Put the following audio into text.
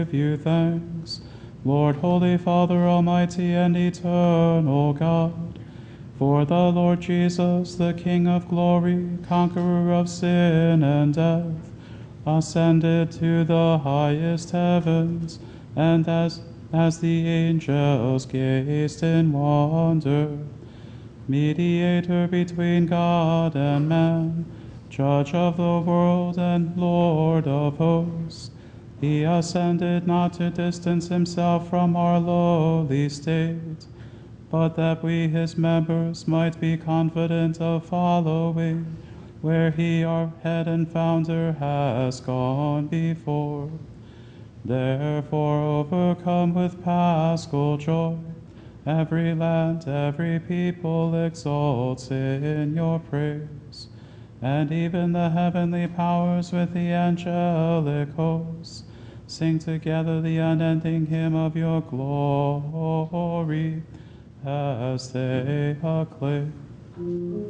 give you thanks, Lord, Holy Father, Almighty and Eternal God, for the Lord Jesus, the King of glory, conqueror of sin and death, ascended to the highest heavens, and as the angels gazed in wonder, mediator between God and man, judge of the world and Lord of hosts, he ascended not to distance himself from our lowly state, but that we his members might be confident of following where he, our head and founder, has gone before. Therefore, overcome with paschal joy, every land, every people exalts in your praise, and even the heavenly powers with the angelic hosts sing together the unending hymn of your glory as they acclaim.